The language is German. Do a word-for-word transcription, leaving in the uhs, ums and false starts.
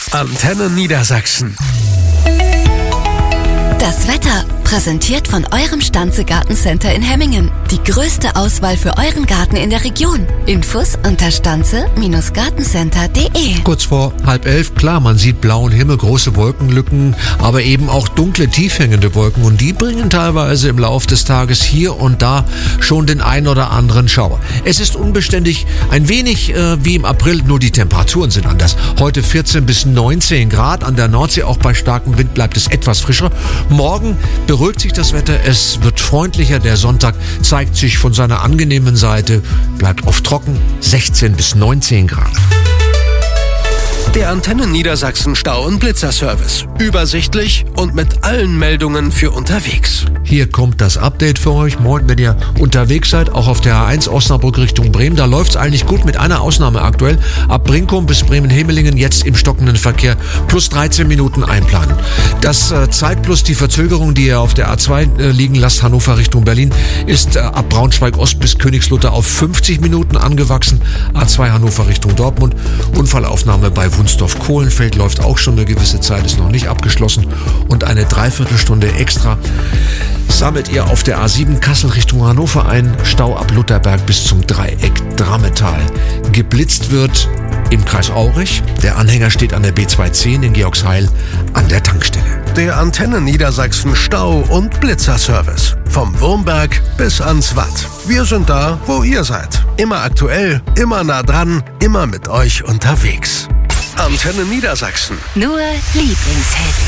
Antenne Niedersachsen. Das Wetter, präsentiert von eurem Stanze Gartencenter in Hemmingen. Die größte Auswahl für euren Garten in der Region. Infos unter stanze Bindestrich gartencenter punkt de. Kurz vor halb elf, klar, man sieht blauen Himmel, große Wolkenlücken, aber eben auch dunkle, tiefhängende Wolken. Und die bringen teilweise im Laufe des Tages hier und da schon den ein oder anderen Schauer. Es ist unbeständig, ein wenig äh, wie im April, nur die Temperaturen sind anders. Heute vierzehn bis neunzehn Grad, an der Nordsee auch bei starkem Wind bleibt es etwas frischer. Morgen beruhigt sich das Wetter, es wird freundlicher. Der Sonntag zeigt sich von seiner angenehmen Seite, bleibt oft trocken, sechzehn bis neunzehn Grad. Der Antenne Niedersachsen Stau- und Blitzerservice. Übersichtlich und mit allen Meldungen für unterwegs. Hier kommt das Update für euch. Morgen, wenn ihr unterwegs seid, auch auf der A eins Osnabrück Richtung Bremen, da läuft es eigentlich gut, mit einer Ausnahme aktuell. Ab Brinkum bis Bremen-Hemelingen jetzt im stockenden Verkehr plus dreizehn Minuten einplanen. Das äh, zeigt plus die Verzögerung, die ihr auf der A zwei äh, liegen lasst, Hannover Richtung Berlin, ist äh, ab Braunschweig-Ost bis Königslutter auf fünfzig Minuten angewachsen. A zwei Hannover Richtung Dortmund. Unfallaufnahme bei Wunsdorf-Kohlenfeld läuft auch schon eine gewisse Zeit, ist noch nicht abgeschlossen. Und eine Dreiviertelstunde extra sammelt ihr auf der A sieben Kassel Richtung Hannover ein. Stau ab Lutherberg bis zum Dreieck Drammetal. Geblitzt wird im Kreis Aurich. Der Anhänger steht an der B zweihundertzehn in Georgsheil an der Tankstelle. Der Antenne Niedersachsen Stau- und Blitzerservice. Vom Wurmberg bis ans Watt. Wir sind da, wo ihr seid. Immer aktuell, immer nah dran, immer mit euch unterwegs. Antenne Niedersachsen. Nur Lieblingshits.